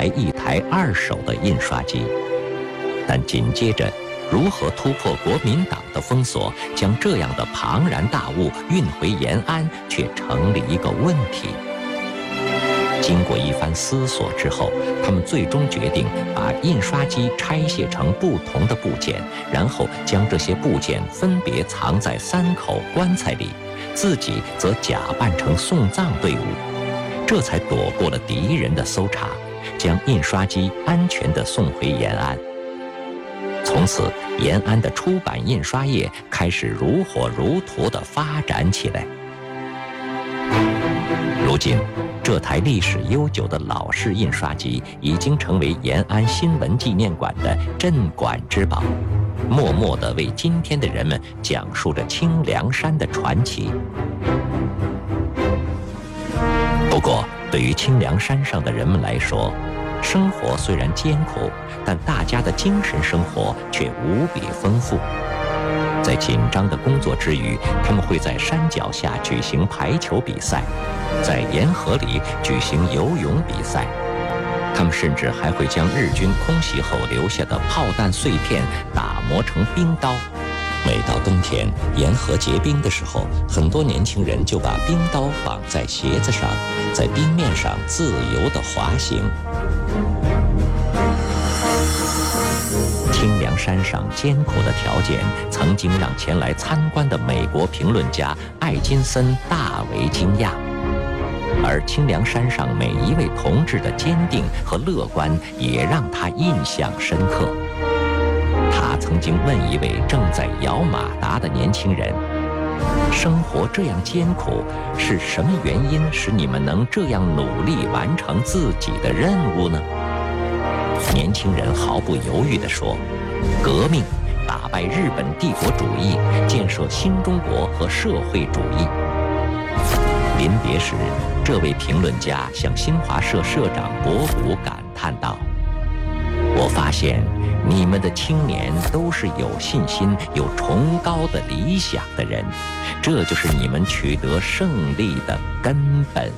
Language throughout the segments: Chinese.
来一台2手的印刷机。但紧接着，如何突破国民党的封锁，将这样的庞然大物运回延安，却成了一个问题。经过一番思索之后，他们最终决定把印刷机拆卸成不同的部件，然后将这些部件分别藏在3口棺材里，自己则假扮成送葬队伍，这才躲过了敌人的搜查，将印刷机安全地送回延安。从此，延安的出版印刷业开始如火如荼地发展起来。如今，这台历史悠久的老式印刷机已经成为延安新闻纪念馆的镇馆之宝，默默地为今天的人们讲述着清凉山的传奇。不过，对于清凉山上的人们来说，生活虽然艰苦，但大家的精神生活却无比丰富。在紧张的工作之余，他们会在山脚下举行排球比赛，在沿河里举行游泳比赛。他们甚至还会将日军空袭后留下的炮弹碎片打磨成冰刀。每到冬天，沿河结冰的时候，很多年轻人就把冰刀绑在鞋子上，在冰面上自由地滑行。清凉山上艰苦的条件，曾经让前来参观的美国评论家艾金森大为惊讶，而清凉山上每一位同志的坚定和乐观，也让他印象深刻。他曾经问一位正在摇马达的年轻人：“生活这样艰苦，是什么原因使你们能这样努力完成自己的任务呢？”年轻人毫不犹豫地说：“革命，打败日本帝国主义，建设新中国和社会主义。”临别时，这位评论家向新华社社长博古感叹道：“我发现你们的青年都是有信心、有崇高的理想的人，这就是你们取得胜利的根本。”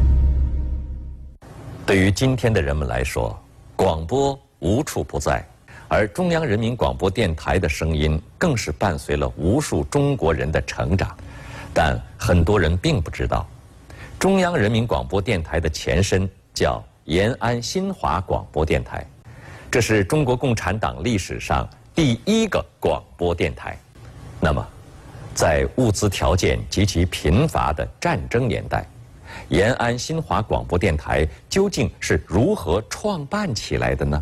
对于今天的人们来说，广播无处不在，而中央人民广播电台的声音更是伴随了无数中国人的成长。但很多人并不知道，中央人民广播电台的前身叫延安新华广播电台，这是中国共产党历史上第一个广播电台。那么，在物资条件极其贫乏的战争年代，延安新华广播电台究竟是如何创办起来的呢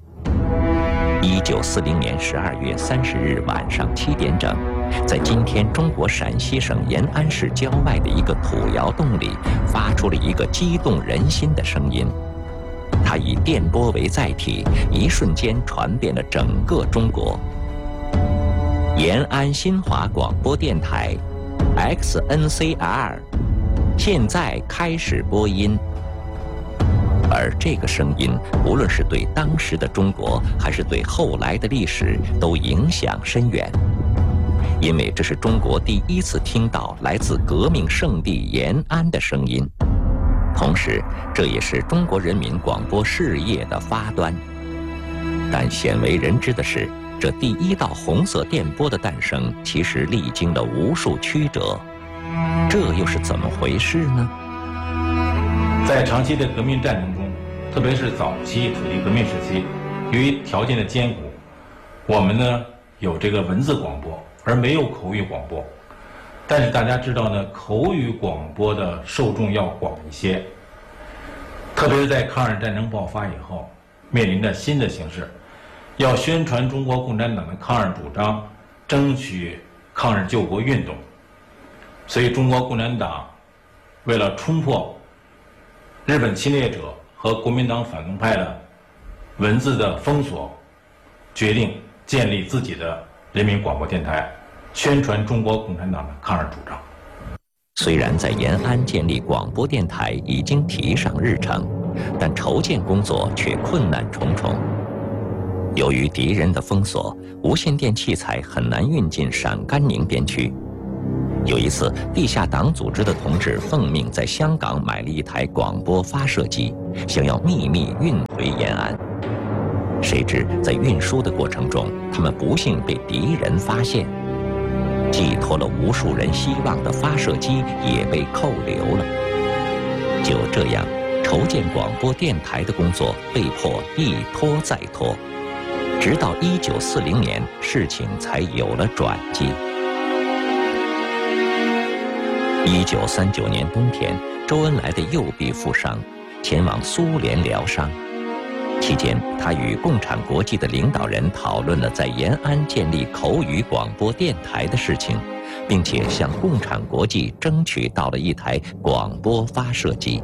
？1940年12月30日晚上7点整，在今天中国陕西省延安市郊外的一个土窑洞里，发出了一个激动人心的声音。它以电波为载体，一瞬间传遍了整个中国。延安新华广播电台 XNCR 现在开始播音。而这个声音，无论是对当时的中国，还是对后来的历史，都影响深远。因为这是中国第一次听到来自革命圣地延安的声音，同时这也是中国人民广播事业的发端。但鲜为人知的是，这第一道红色电波的诞生，其实历经了无数曲折。这又是怎么回事呢？ 在长期的革命战争中，特别是早期土地革命时期，由于条件的艰苦，我们呢有这个文字广播，而没有口语广播。但是大家知道呢，口语广播的受众要广一些。特别是在抗日战争爆发以后，面临着新的形势，要宣传中国共产党的抗日主张，争取抗日救国运动。所以中国共产党为了冲破日本侵略者和国民党反动派的文字的封锁，决定建立自己的人民广播电台，宣传中国共产党的抗日主张。 虽然在延安建立广播电台已经提上日程，但筹建工作却困难重重。由于敌人的封锁，无线电器材很难运进陕甘宁边区。 有一次，地下党组织的同志奉命在香港买了一台广播发射机，想要秘密运回延安。谁知在运输的过程中，他们不幸被敌人发现，寄托了无数人希望的发射机也被扣留了。就这样，筹建广播电台的工作被迫一拖再拖，直到1940年，事情才有了转机。1939年冬天，周恩来的右臂负伤，前往苏联疗伤。期间，他与共产国际的领导人讨论了在延安建立口语广播电台的事情，并且向共产国际争取到了一台广播发射机。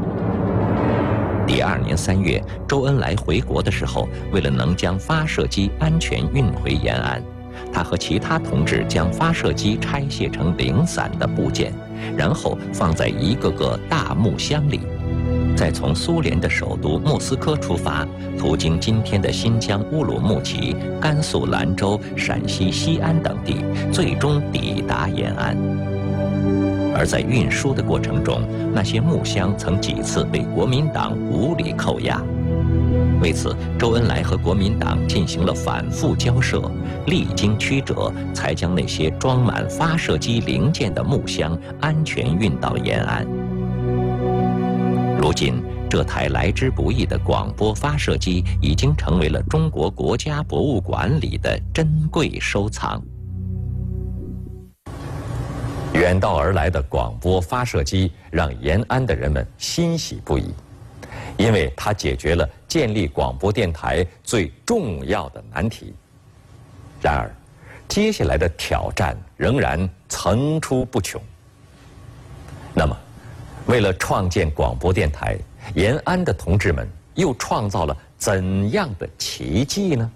第2年3月，周恩来回国的时候，为了能将发射机安全运回延安，他和其他同志将发射机拆卸成零散的部件，然后放在一个个大木箱里，再从苏联的首都莫斯科出发，途经今天的新疆乌鲁木齐、甘肃兰州、陕西西安等地，最终抵达延安。而在运输的过程中，那些木箱曾几次被国民党无理扣押。为此，周恩来和国民党进行了反复交涉，历经曲折，才将那些装满发射机零件的木箱安全运到延安。如今，这台来之不易的广播发射机已经成为了中国国家博物馆里的珍贵收藏。 远道而来的广播发射机让延安的人们欣喜不已，因为它解决了建立广播电台最重要的难题。然而，接下来的挑战仍然层出不穷。那么，为了创建广播电台，延安的同志们又创造了怎样的奇迹呢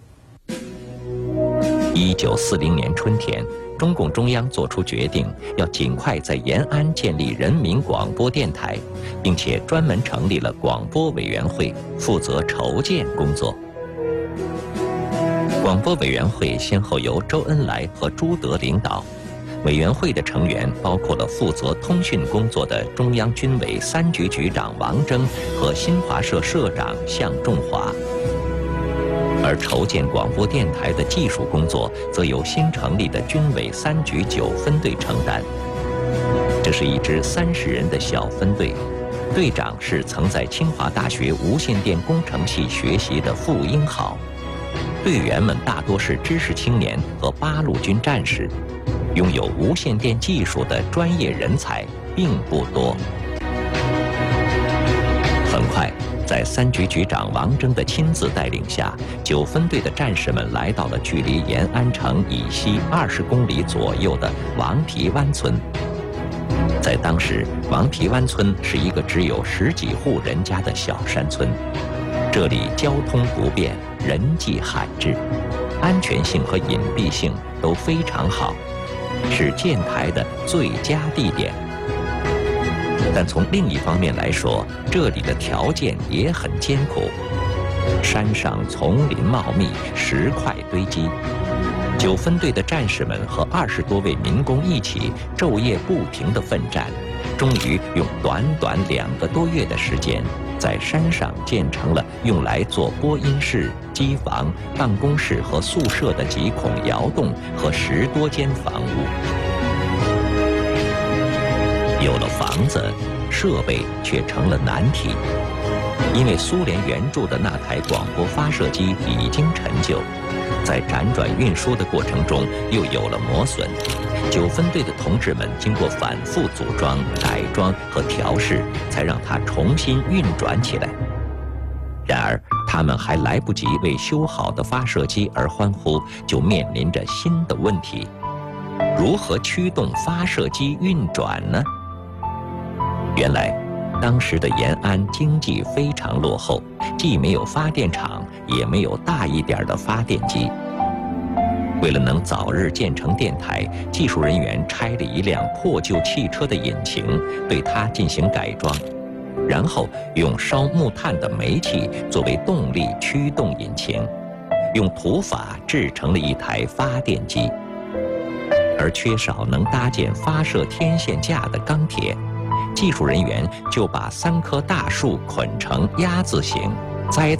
？1940年春天，中共中央作出决定，要尽快在延安建立人民广播电台，并且专门成立了广播委员会，负责筹建工作。广播委员会先后由周恩来和朱德领导，委员会的成员包括了负责通讯工作的中央军委3局局长王征和新华社社长向仲华。而筹建广播电台的技术工作则由新成立的军委3局9分队承担。这是一支30人的小分队，队长是曾在清华大学无线电工程系学习的傅英豪。队员们大多是知识青年和八路军战士，拥有无线电技术的专业人才并不多。很快，在3局局长王征的亲自带领下，9分队的战士们来到了距离延安城以西20公里左右的王皮湾村。在当时，王皮湾村是一个只有10几户人家的小山村，这里交通不便，人迹罕至，安全性和隐蔽性都非常好，是建台的最佳地点。但从另一方面来说，这里的条件也很艰苦，山上丛林茂密，石块堆积。9分队的战士们和20多位民工一起昼夜不停地奋战，终于用短短2个多月的时间，在山上建成了用来做播音室、机房、办公室和宿舍的几孔窑洞和10多间房屋。有了房子，设备却成了难题，因为苏联援助的那台广播发射机已经陈旧，在辗转运输的过程中又有了磨损。9分队的同志们经过反复组装、改装和调试，才让它重新运转起来。然而，他们还来不及为修好的发射机而欢呼，就面临着新的问题：如何驱动发射机运转呢？原来，当时的延安经济非常落后，既没有发电厂，也没有大一点的发电机。为了能早日建成电台，技术人员拆了一辆破旧汽车的引擎，对它进行改装，然后用烧木炭的煤气作为动力驱动引擎，用土法制成了一台发电机。 而缺少能搭建发射天线架的钢铁，技术人员就把3棵大树捆成鸭字形，栽